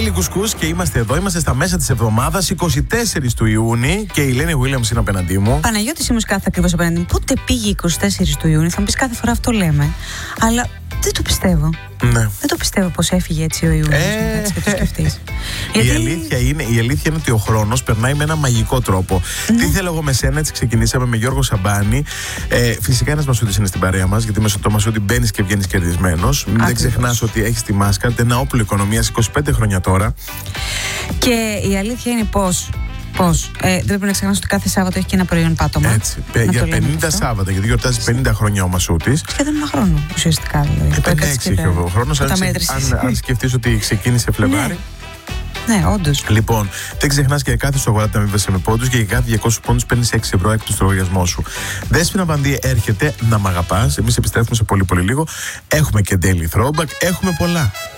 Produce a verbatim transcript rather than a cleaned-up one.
Μαρίλη Κουσκούς και είμαστε εδώ. Είμαστε στα μέσα της εβδομάδας, εικοστή τέταρτη του Ιούνιου και η Ελένη Williams είναι απέναντί μου. Παναγιώτης Ήμους κάθε ακριβώς απέναντί μου. Πότε πήγε εικοστή τέταρτη του Ιούνιου, θα μου πεις κάθε φορά αυτό λέμε. Αλλά δεν το πιστεύω. Ναι. Δεν το πιστεύω πως έφυγε έτσι ο Ιούνιος. Ε, έτσι και το σκεφτείς. η, Γιατί... αλήθεια είναι, η αλήθεια είναι ότι ο χρόνος περνάει με ένα μαγικό τρόπο. Ναι. Τι θέλω εγώ με σένα, έτσι ξεκινήσαμε με Γιώργο Σαμπάνη. Ε, φυσικά ένας Μασούτης είναι στην παρέα μας, γιατί μέσω του Μασούτη μπαίνεις και βγαίνεις κερδισμένος. Δεν ξεχνάς ότι έχεις τη μάσκα, ένα όπλο οικονομίας είκοσι πέντε χρόνια τώρα. Και η αλήθεια είναι πως. Πώς. Ε, δεν πρέπει να ξεχνάς ότι κάθε Σάββατο έχει και ένα προϊόν πάτωμα. Έτσι. Για πενήντα Σάββατα, γιατί γιορτάζει πενήντα χρόνια ο Μασούτης. Σχεδόν ένα χρόνο ουσιαστικά. Δηλαδή. πενήντα έξι έχει ο χρόνος. Αν, αν, αν σκεφτείς ότι ξεκίνησε Φλεβάρι. Ναι, όντως. Λοιπόν, δεν ξεχνάς και για κάθε στο αγορά τα αμείβεσαι με πόντους και για κάθε διακόσιους πόντους παίρνεις έξι ευρώ έκτο στο λογαριασμό σου. Δέσποινα Βανδύ έρχεται να μ' αγαπάς. Εμείς επιστρέφουμε σε πολύ πολύ λίγο. Έχουμε και daily throwback. Έχουμε πολλά.